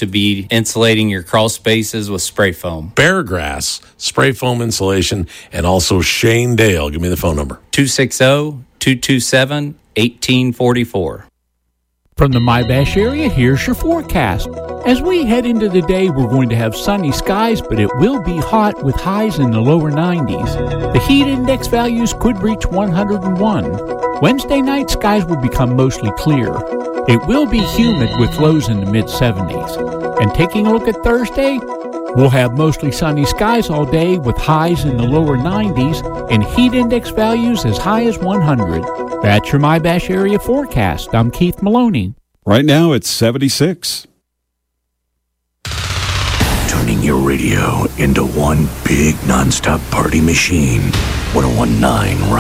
to be insulating your crawl spaces with spray foam. Beargrass, spray foam insulation, and also Shane Dale. Give me the phone number. 260-227-1844. From the Mybash area, here's your forecast. As we head into the day, we're going to have sunny skies, but it will be hot with highs in the lower 90s. The heat index values could reach 101. Wednesday night, skies will become mostly clear. It will be humid with lows in the mid-70s. And taking a look at Thursday, we'll have mostly sunny skies all day with highs in the lower 90s and heat index values as high as 100. That's your Mybash area forecast. I'm Keith Maloney. Right now it's 76. Turning your radio into one big nonstop party machine. 101.9 Rock.